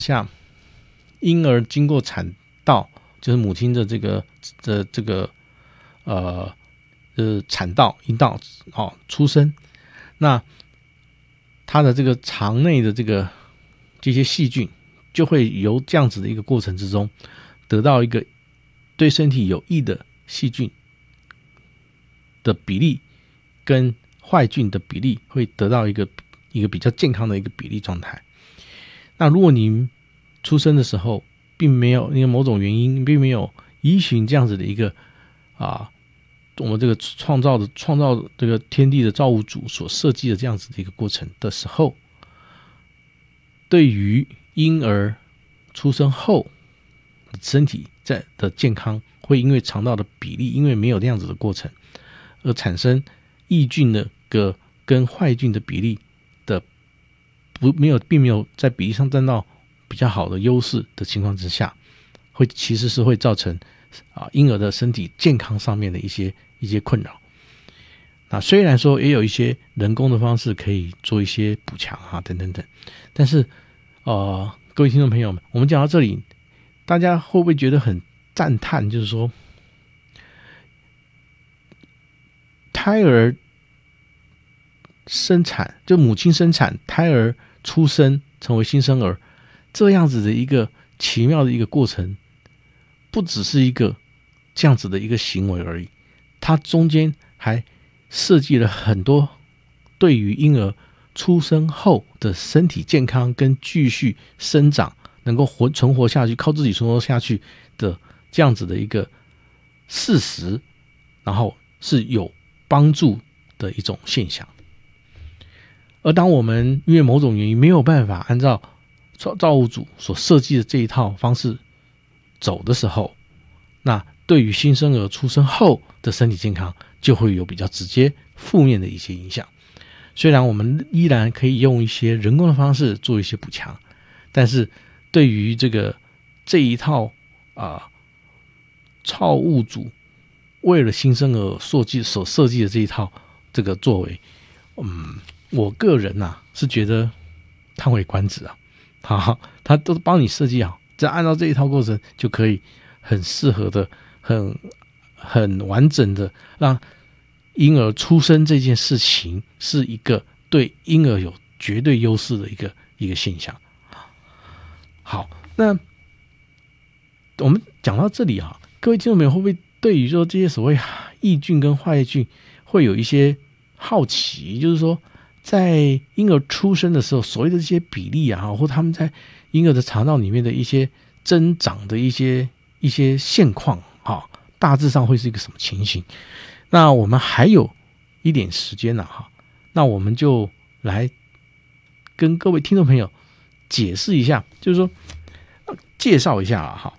下，婴儿经过产道，就是母亲的这个产道阴道出生，那它的这个肠内的这些细菌，就会由这样子的一个过程之中，得到一个对身体有益的细菌的比例跟坏菌的比例，会得到一个比较健康的一个比例状态。那如果您出生的时候并没有因为某种原因并没有依循这样子的一个我们这个创造这个天地的造物主所设计的这样子的一个过程的时候，对于婴儿出生后身体的健康，会因为肠道的比例因为没有这样子的过程而产生益菌的跟坏菌的比例的并没有在比例上占到比较好的优势的情况之下，其实是会造成婴儿的身体健康上面的一些困扰。那虽然说也有一些人工的方式可以做一些补强等等等，但是各位听众朋友们，我们讲到这里，大家会不会觉得很赞叹？就是说，胎儿生产，就母亲生产，胎儿出生成为新生儿，这样子的一个奇妙的一个过程，不只是一个这样子的一个行为而已，它中间还设计了很多对于婴儿出生后的身体健康跟继续生长，能够存活下去，靠自己存活下去的这样子的一个事实，然后是有帮助的一种现象。而当我们因为某种原因没有办法按照造物主所设计的这一套方式走的时候，那对于新生儿出生后的身体健康就会有比较直接负面的一些影响。虽然我们依然可以用一些人工的方式做一些补强，但是对于这一套造物主为了新生儿所设计的这一套这个作为，我个人是觉得叹为观止他都帮你设计好，只要按照这一套过程就可以很适合的很完整的让婴儿出生这件事情是一个对婴儿有绝对优势的一个现象。好，那我们讲到这里各位听众朋友会不会对于说这些所谓益菌跟坏菌会有一些好奇？就是说在婴儿出生的时候，所谓的这些比例或他们在婴儿的肠道里面的一些增长的一些现况大致上会是一个什么情形？那我们还有一点时间那我们就来跟各位听众朋友解释一下，就是说介绍一下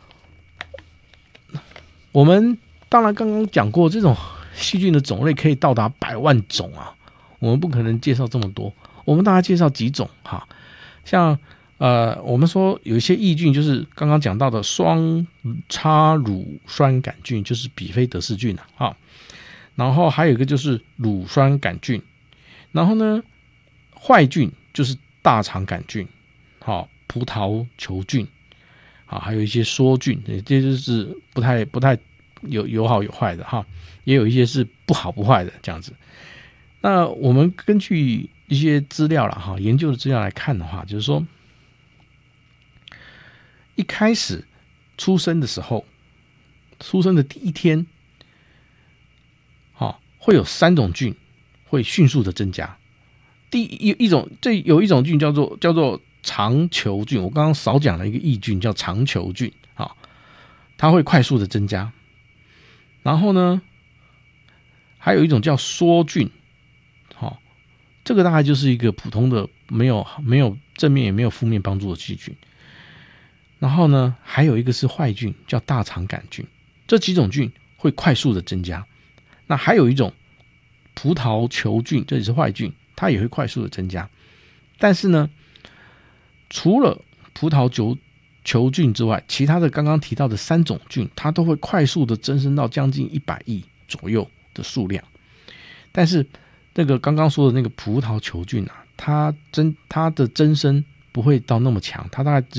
我们当然刚刚讲过，这种细菌的种类可以到达100万种我们不可能介绍这么多，我们大概介绍几种像我们说有一些益菌，就是刚刚讲到的双叉乳酸杆菌，就是比菲德氏菌然后还有一个就是乳酸杆菌，然后呢坏菌就是大肠杆菌葡萄球菌还有一些梭菌，这就是不太有好有坏的也有一些是不好不坏的这样子。那我们根据一些资料研究的资料来看的话，就是说一开始出生的时候，出生的第一天会有3种菌会迅速的增加。有一种菌叫做肠球菌，我刚刚少讲了一个益菌叫肠球菌它会快速的增加。然后呢还有一种叫梭菌这个大概就是一个普通的没有正面也没有负面帮助的细菌。然后呢还有一个是坏菌叫大肠杆菌，这几种菌会快速的增加。那还有一种葡萄球菌，这也是坏菌，它也会快速的增加。但是呢除了葡萄球菌之外，其他的刚刚提到的3种菌，它都会快速的增生到将近100亿左右的数量。但是那个刚刚说的那个葡萄球菌它的增生不会到那么强，它大概只